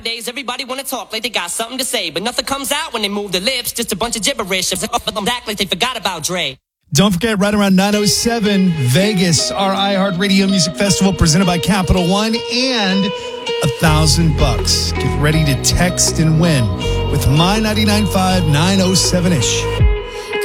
Nowadays, everybody wanna talk like they got something to say, but nothing comes out when they move their lips. Just a bunch of gibberish. Act like they forgot about Dre. Don't forget, right around 9:07, Vegas, our iHeartRadio Music Festival presented by Capital One, and $1,000. Get ready to text and win with My 99.5 907-ish.